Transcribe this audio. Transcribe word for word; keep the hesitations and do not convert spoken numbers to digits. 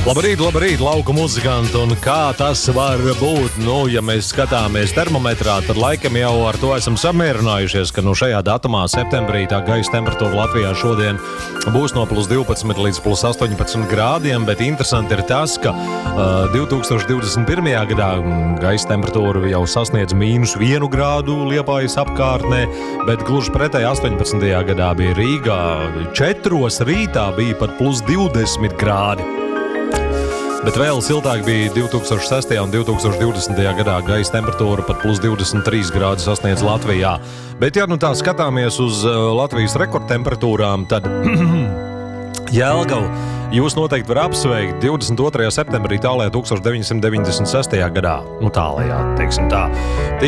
Labrīt, labrīt, lauku muzikanti, un kā tas var būt? Nu, ja mēs skatāmies termometrā, tad laikam jau ar to esam samierinājušies, ka nu šajā datumā, septembrī, tā gaisa temperatūra Latvijā šodien būs no plus divpadsmit līdz plus astoņpadsmit grādiem, bet interesanti ir tas, ka uh, divi tūkstoši divdesmit pirmajā gadā gaisa temperatūra jau sasniedz mīnus vienu grādu Liepājas apkārtnē, bet gluži pretēji astoņpadsmitajā gadā bija Rīgā četros rītā bija pat plus divdesmit grādi. Bet vēl siltāk bija divi tūkstoši sestajā un divi tūkstoši divdesmitajā gadā gaisa temperatūra pat plus divdesmit trīs grādus sasniedz Latvijā. Bet, ja nu tā skatāmies uz uh, Latvijas rekordtemperatūrām, tad Jelgavu jūs noteikti var apsveikt divdesmit otrajā septembrī tālajā tūkstoš deviņsimt deviņdesmit sestajā gadā. Nu tālajā, teiksim tā.